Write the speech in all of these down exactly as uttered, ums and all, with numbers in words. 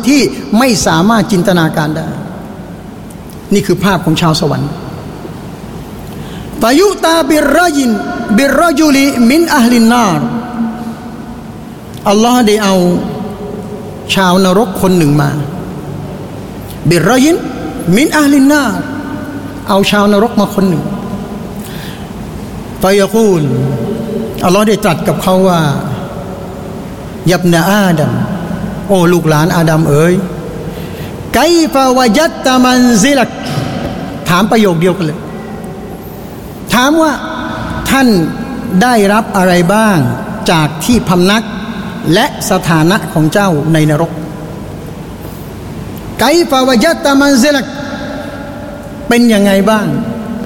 ที่ไม่สามารถจินตนาการได้นี่คือภาพของชาวสวรรค์ฟายุตาบิรรยินบิรรจุลิมินอัลลินนารอัลลอฮ์ได้เอาชาวนรกคนหนึ่งมาบิรรยินมินอัลลินนารเอาชาวนรกมาคนหนึ่งฟายะกูลอัลลอฮ์ได้ตรัสกับเขาว่ายับนาอาดัมโอ้ลูกหลานอาดัมเอ๋ยไกฟะวะญัตตะมันซิลักถามประโยคเดียวกันเลยถามว่าท่านได้รับอะไรบ้างจากที่พำนักและสถานะของเจ้าในนรกไกฟะวะญัตตะมันซิลักเป็นยังไงบ้าง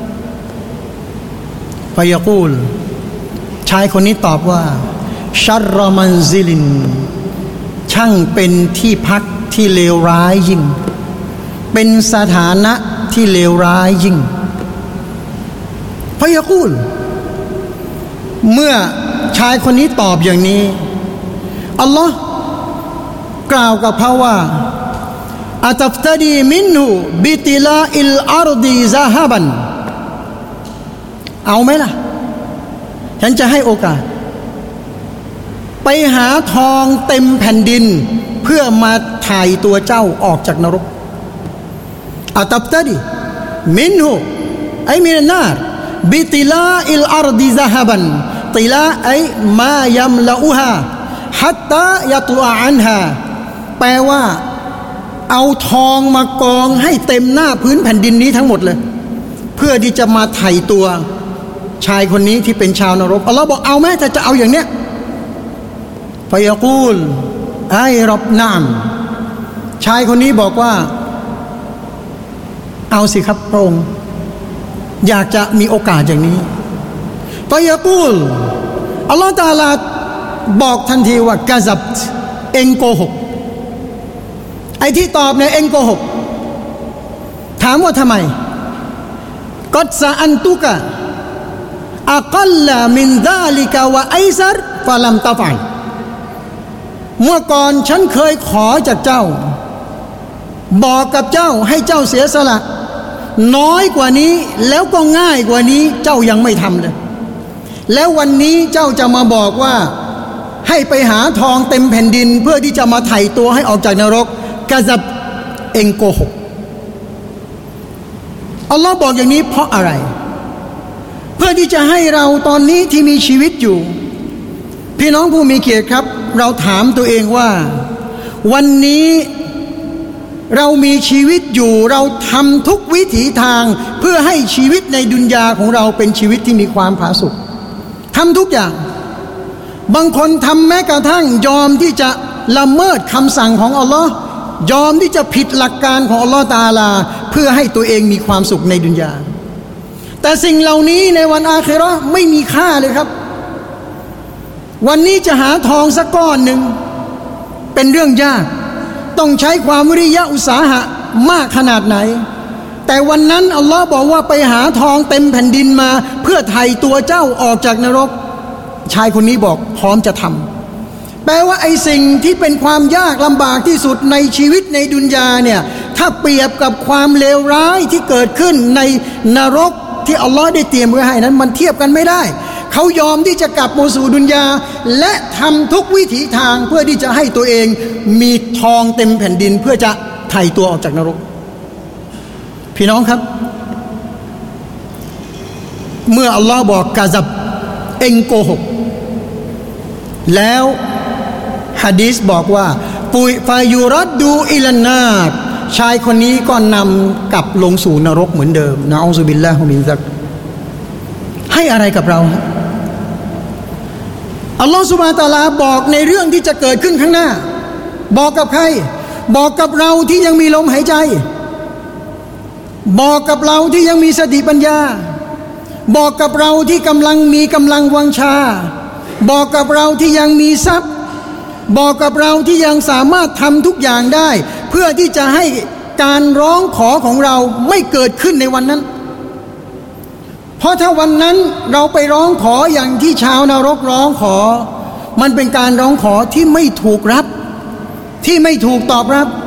ฟายะกูลชายคนนี้ตอบว่าชัรรมันซิลินช่างเป็นที่พักที่เลวร้ายยิ่งเป็นสถานะที่เลวร้ายยิ่งฟายะกูลเมื่อชายคนนี้ตอบอย่างนี้อัลลอฮ์กล่าวกับเขาว่าอัตัฟตดีมินหูบิติลาอิลอาร์ดีซาฮาบันเอาไหมล่ะฉันจะให้โอกาสไปหาทองเต็มแผ่นดินเพื่อมาถ่ายตัวเจ้าออกจากนรกอัตับตะดีมินหูไอมินนาร์บิติลาอิลอาร์ดีซาฮาบันติลาไอมายัมลาอูฮาฮัตตายะตุอาอันฮาแปลว่าเอาทองมากองให้เต็มหน้าพื้นแผ่นดินนี้ทั้งหมดเลยเพื่อที่จะมาไถ่ตัวชายคนนี้ที่เป็นชาวนรกอัลลอฮ์บอกเอาไหมถ้าจะเอาอย่างเนี้ยฟายะกูลไอรับนามชายคนนี้บอกว่าเอาสิครับพระองค์อยากจะมีโอกาสอย่างนี้ฟายะกูลอัลลอฮ์ตะอาลาบอกทันทีว่ากะซับเองโกหกไอ้ที่ตอบเนี่ยเองโกหกถามว่าทำไมกัดซะอันตุกะอักัลลามินซาลิกะวะไอซัรฟะลัมตะฟัลเมื่อก่อนฉันเคยขอจากเจ้าบอกกับเจ้าให้เจ้าเสียสละน้อยกว่านี้แล้วก็ง่ายกว่านี้เจ้ายังไม่ทำเลยแล้ววันนี้เจ้าจะมาบอกว่าให้ไปหาทองเต็มแผ่นดินเพื่อที่จะมาไถ่ตัวให้ออกจากนรกกะซับเองโกหกอัลลอฮ์บอกอย่างนี้เพราะอะไรเพื่อที่จะให้เราตอนนี้ที่มีชีวิตอยู่พี่น้องผู้มีเกียรติครับเราถามตัวเองว่าวันนี้เรามีชีวิตอยู่เราทำทุกวิถีทางเพื่อให้ชีวิตในดุนยาของเราเป็นชีวิตที่มีความผาสุกทำทุกอย่างบางคนทำแม้กระทั่งยอมที่จะละเมิดคำสั่งของอัลลอฮ์ยอมที่จะผิดหลักการของอัลลอฮ์ตะอาลาเพื่อให้ตัวเองมีความสุขในดุนยาแต่สิ่งเหล่านี้ในวันอาคิเราะห์ไม่มีค่าเลยครับวันนี้จะหาทองสักก้อนหนึ่งเป็นเรื่องยากต้องใช้ความวิริยะอุตสาหะมากขนาดไหนแต่วันนั้นอัลลอฮ์บอกว่าไปหาทองเต็มแผ่นดินมาเพื่อไถ่ตัวเจ้าออกจากนรกชายคนนี้บอกพร้อมจะทำแปลว่าไอ้สิ่งที่เป็นความยากลำบากที่สุดในชีวิตในดุนยาเนี่ยถ้าเปรียบกับความเลวร้ายที่เกิดขึ้นในนรกที่อัลลอฮ์ได้เตรียมไว้ให้นั้นมันเทียบกันไม่ได้เขายอมที่จะกลับมาสู่ดุนยาและทำทุกวิถีทางเพื่อที่จะให้ตัวเองมีทองเต็มแผ่นดินเพื่อจะไถ่ตัวออกจากนรกพี่น้องครับเมื่ออัลลอฮ์บอกกะซับเองโกหกแล้วหะดีษบอกว่าปุยฟายูรัดดูอิลันนาตชายคนนี้ก็นำกลับลงสู่นรกเหมือนเดิมนะอูซุบิลลาฮิมินซักให้อะไรกับเราอัลลอฮฺซุบฮานะฮูวะตะอาลาบอกในเรื่องที่จะเกิดขึ้นข้างหน้าบอกกับใครบอกกับเราที่ยังมีลมหายใจบอกกับเราที่ยังมีสติปัญญาบอกกับเราที่กำลังมีกำลังวังชาบอกกับเราที่ยังมีทรัพย์บอกกับเราที่ยังสามารถทำทุกอย่างได้เพื่อที่จะให้การร้องขอของเราไม่เกิดขึ้นในวันนั้นเพราะถ้าวันนั้นเราไปร้องขออย่างที่ชาวนรกร้องขอมันเป็นการร้องขอที่ไม่ถูกรับที่ไม่ถูกตอบรับ